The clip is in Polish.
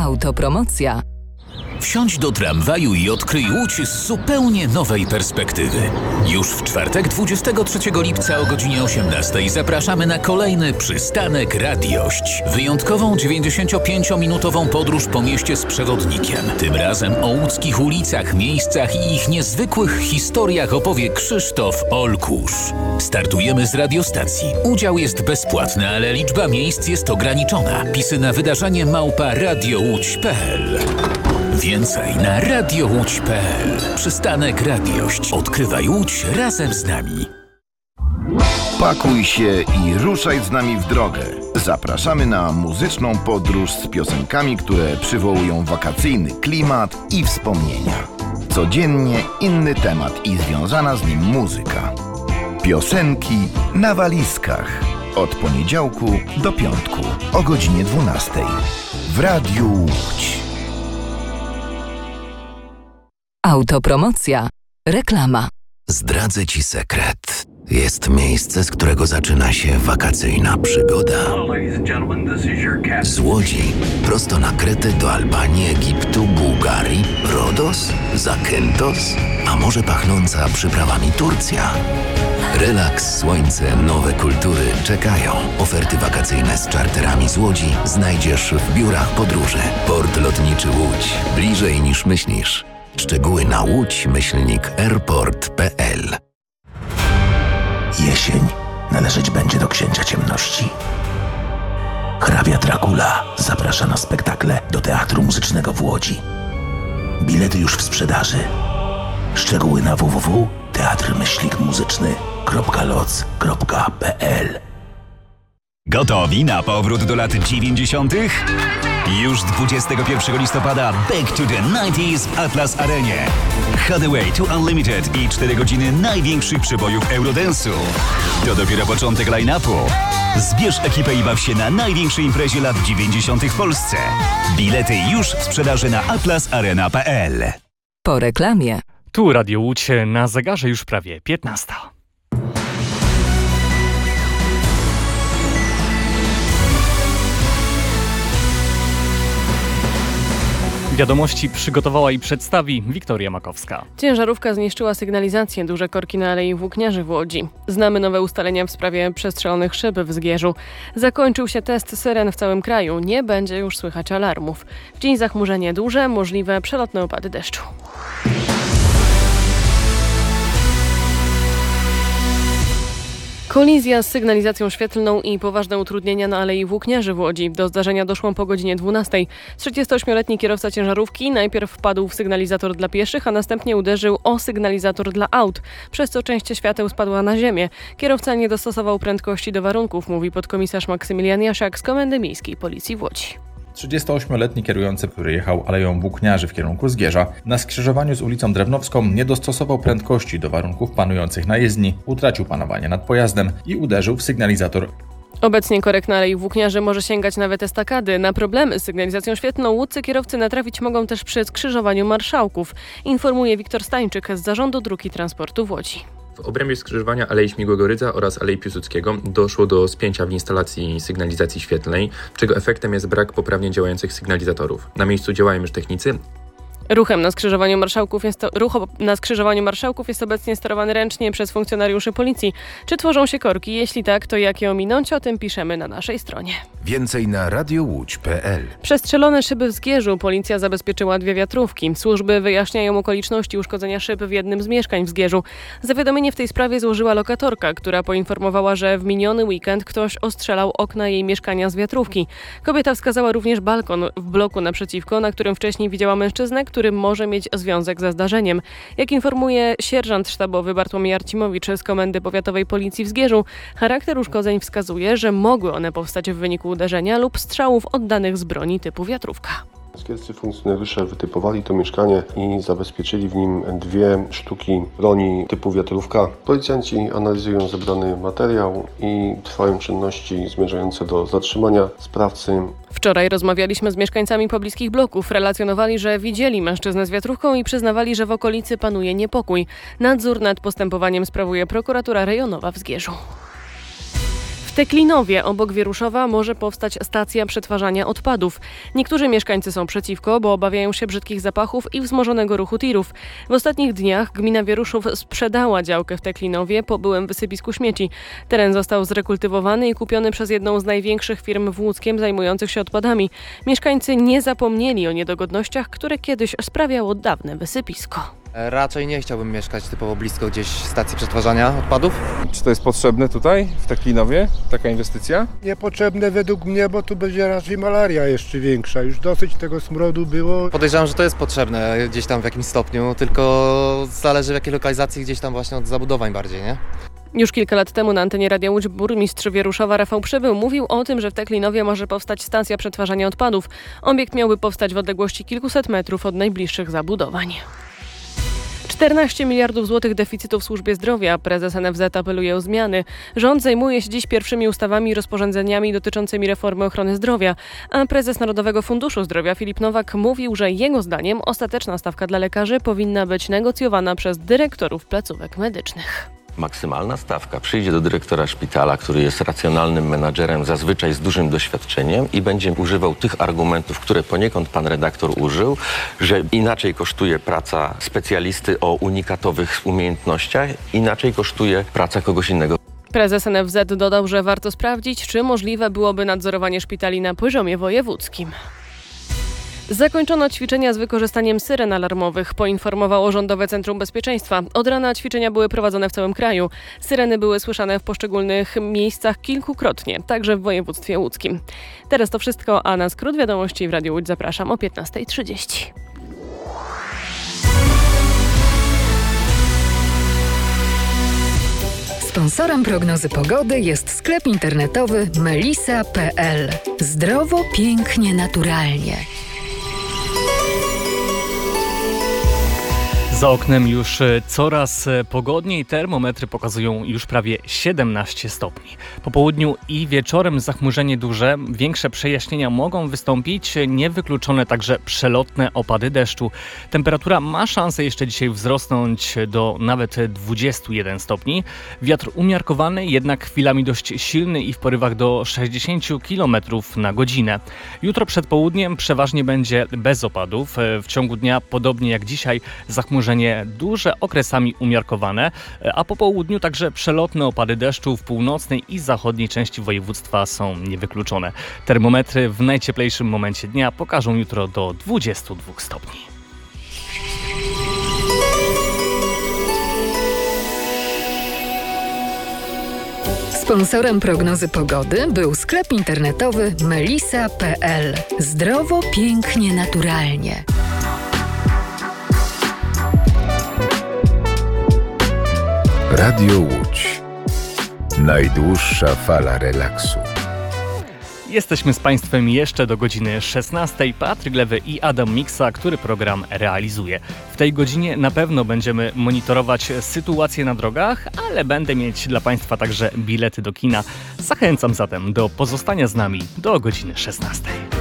Autopromocja. Wsiądź do tramwaju i odkryj Łódź z zupełnie nowej perspektywy. Już w czwartek, 23 lipca o godzinie 18 zapraszamy na kolejny przystanek Radiość. Wyjątkową 95-minutową podróż po mieście z przewodnikiem. Tym razem o łódzkich ulicach, miejscach i ich niezwykłych historiach opowie Krzysztof Olkusz. Startujemy z radiostacji. Udział jest bezpłatny, ale liczba miejsc jest ograniczona. Pisy na wydarzenie @radiołódź.pl. Więcej na radiołódź.pl. Przystanek Radiość. Odkrywaj Łódź razem z nami. Pakuj się i ruszaj z nami w drogę. Zapraszamy na muzyczną podróż z piosenkami, które przywołują wakacyjny klimat i wspomnienia. Codziennie inny temat i związana z nim muzyka. Piosenki na walizkach. Od poniedziałku do piątku o godzinie 12 w Radiu Łódź. Autopromocja. Reklama. Zdradzę Ci sekret. Jest miejsce, z którego zaczyna się wakacyjna przygoda. Z Łodzi prosto na Kretę do Albanii, Egiptu, Bułgarii, Rodos, Zakynthos, a może pachnąca przyprawami Turcja. Relaks, słońce, nowe kultury czekają. Oferty wakacyjne z czarterami z Łodzi znajdziesz w biurach podróży. Port lotniczy Łódź. Bliżej niż myślisz. Szczegóły na łódź-airport.pl. Jesień należeć będzie do księcia ciemności. Hrabia Dracula zaprasza na spektakle do Teatru Muzycznego w Łodzi. Bilety już w sprzedaży. Szczegóły na www.teatrmyślnikmuzyczny.loc.pl. Gotowi na powrót do lat 90? Już 21 listopada Back to the 90s w Atlas Arenie. Hathaway to Unlimited i 4 godziny największych przebojów Eurodance'u. To dopiero początek line-upu. Zbierz ekipę i baw się na największej imprezie lat 90 w Polsce. Bilety już w sprzedaży na atlasarena.pl. Po reklamie. Tu Radio Łódź, na zegarze już prawie 15. Wiadomości przygotowała i przedstawi Wiktoria Makowska. Ciężarówka zniszczyła sygnalizację, duże korki na Alei Włókniarzy w Łodzi. Znamy nowe ustalenia w sprawie przestrzelonych szyb w Zgierzu. Zakończył się test syren w całym kraju. Nie będzie już słychać alarmów. W dzień zachmurzenie duże, możliwe przelotne opady deszczu. Kolizja z sygnalizacją świetlną i poważne utrudnienia na Alei Włókniarzy w Łodzi. Do zdarzenia doszło po godzinie 12. 38-letni kierowca ciężarówki najpierw wpadł w sygnalizator dla pieszych, a następnie uderzył o sygnalizator dla aut, przez co część świateł spadła na ziemię. Kierowca nie dostosował prędkości do warunków, mówi podkomisarz Maksymilian Jasiak z Komendy Miejskiej Policji w Łodzi. 38-letni kierujący, który jechał Aleją Włókniarzy w kierunku Zgierza, na skrzyżowaniu z ulicą Drewnowską nie dostosował prędkości do warunków panujących na jezdni, utracił panowanie nad pojazdem i uderzył w sygnalizator. Obecnie korek na Alei Włókniarzy może sięgać nawet estakady. Na problemy z sygnalizacją świetlną łódzcy kierowcy natrafić mogą też przy skrzyżowaniu Marszałków, informuje Wiktor Stańczyk z Zarządu Dróg i Transportu w Łodzi. W obrębie skrzyżowania Alei Śmigłego Rydza oraz Alei Piłsudskiego doszło do spięcia w instalacji sygnalizacji świetlnej, czego efektem jest brak poprawnie działających sygnalizatorów. Na miejscu działają już technicy. Ruch na skrzyżowaniu Marszałków jest obecnie sterowany ręcznie przez funkcjonariuszy policji. Czy tworzą się korki? Jeśli tak, to jak je ominąć? O tym piszemy na naszej stronie. Więcej na radiołódź.pl. Przestrzelone szyby w Zgierzu. Policja zabezpieczyła 2 wiatrówki. Służby wyjaśniają okoliczności uszkodzenia szyb w jednym z mieszkań w Zgierzu. Zawiadomienie w tej sprawie złożyła lokatorka, która poinformowała, że w miniony weekend ktoś ostrzelał okna jej mieszkania z wiatrówki. Kobieta wskazała również balkon w bloku naprzeciwko, na którym wcześniej widziała mężczyznę, który może mieć związek ze zdarzeniem. Jak informuje sierżant sztabowy Bartłomiej Arcimowicz z Komendy Powiatowej Policji w Zgierzu, charakter uszkodzeń wskazuje, że mogły one powstać w wyniku uderzenia lub strzałów oddanych z broni typu wiatrówka. Zgierscy funkcjonariusze wytypowali to mieszkanie i zabezpieczyli w nim 2 sztuki broni typu wiatrówka. Policjanci analizują zebrany materiał i trwają czynności zmierzające do zatrzymania sprawcy. Wczoraj rozmawialiśmy z mieszkańcami pobliskich bloków. Relacjonowali, że widzieli mężczyznę z wiatrówką i przyznawali, że w okolicy panuje niepokój. Nadzór nad postępowaniem sprawuje prokuratura rejonowa w Zgierzu. W W Teklinowie obok Wieruszowa może powstać stacja przetwarzania odpadów. Niektórzy mieszkańcy są przeciwko, bo obawiają się brzydkich zapachów i wzmożonego ruchu tirów. W ostatnich dniach gmina Wieruszów sprzedała działkę w Teklinowie po byłym wysypisku śmieci. Teren został zrekultywowany i kupiony przez jedną z największych firm w Łódzkiem zajmujących się odpadami. Mieszkańcy nie zapomnieli o niedogodnościach, które kiedyś sprawiało dawne wysypisko. Raczej nie chciałbym mieszkać typowo blisko gdzieś stacji przetwarzania odpadów. Czy to jest potrzebne tutaj, w Teklinowie, taka inwestycja? Niepotrzebne według mnie, bo tu będzie raczej malaria jeszcze większa. Już dosyć tego smrodu było. Podejrzewam, że to jest potrzebne gdzieś tam w jakimś stopniu, tylko zależy w jakiej lokalizacji, gdzieś tam właśnie od zabudowań bardziej, nie? Już kilka lat temu na antenie Radia Łódź burmistrz Wieruszowa Rafał Przybył mówił o tym, że w Teklinowie może powstać stacja przetwarzania odpadów. Obiekt miałby powstać w odległości kilkuset metrów od najbliższych zabudowań. 14 miliardów złotych deficytu w służbie zdrowia. Prezes NFZ apeluje o zmiany. Rząd zajmuje się dziś pierwszymi ustawami i rozporządzeniami dotyczącymi reformy ochrony zdrowia. A prezes Narodowego Funduszu Zdrowia Filip Nowak mówił, że jego zdaniem ostateczna stawka dla lekarzy powinna być negocjowana przez dyrektorów placówek medycznych. Maksymalna stawka przyjdzie do dyrektora szpitala, który jest racjonalnym menadżerem, zazwyczaj z dużym doświadczeniem i będzie używał tych argumentów, które poniekąd pan redaktor użył, że inaczej kosztuje praca specjalisty o unikatowych umiejętnościach, inaczej kosztuje praca kogoś innego. Prezes NFZ dodał, że warto sprawdzić, czy możliwe byłoby nadzorowanie szpitali na poziomie wojewódzkim. Zakończono ćwiczenia z wykorzystaniem syren alarmowych, poinformowało Rządowe Centrum Bezpieczeństwa. Od rana ćwiczenia były prowadzone w całym kraju. Syreny były słyszane w poszczególnych miejscach kilkukrotnie, także w województwie łódzkim. Teraz to wszystko, a na skrót wiadomości w Radiu Łódź zapraszam o 15:30. Sponsorem prognozy pogody jest sklep internetowy melisa.pl. Zdrowo, pięknie, naturalnie. Za oknem już coraz pogodniej, termometry pokazują już prawie 17 stopni. Po południu i wieczorem zachmurzenie duże, większe przejaśnienia mogą wystąpić, niewykluczone także przelotne opady deszczu. Temperatura ma szansę jeszcze dzisiaj wzrosnąć do nawet 21 stopni. Wiatr umiarkowany, jednak chwilami dość silny i w porywach do 60 km na godzinę. Jutro przed południem przeważnie będzie bez opadów. W ciągu dnia, podobnie jak dzisiaj, zachmurzenie duże, okresami umiarkowane, a po południu także przelotne opady deszczu w północnej i zachodniej części województwa są niewykluczone. Termometry w najcieplejszym momencie dnia pokażą jutro do 22 stopni. Sponsorem prognozy pogody był sklep internetowy melisa.pl. Zdrowo, pięknie, naturalnie. Radio Łódź. Najdłuższa fala relaksu. Jesteśmy z Państwem jeszcze do godziny 16. Patryk Lewy i Adam Miksa, który program realizuje. W tej godzinie na pewno będziemy monitorować sytuację na drogach, ale będę mieć dla Państwa także bilety do kina. Zachęcam zatem do pozostania z nami do godziny 16.